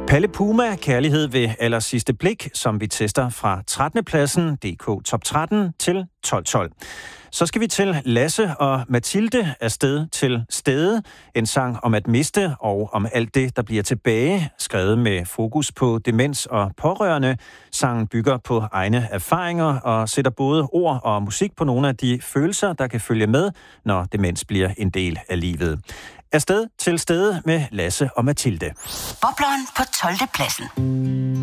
Palle Puma, Kærlighed ved allersidste blik, som vi tester fra 13. pladsen, DK Top 13 til 12. Så skal vi til Lasse og Mathilde Afsted til Stede. En sang om at miste og om alt det, der bliver tilbage. Skrevet med fokus på demens og pårørende. Sangen bygger på egne erfaringer og sætter både ord og musik på nogle af de følelser, der kan følge med, når demens bliver en del af livet. Afsted til Stede med Lasse og Mathilde. Bobleren på 12. pladsen.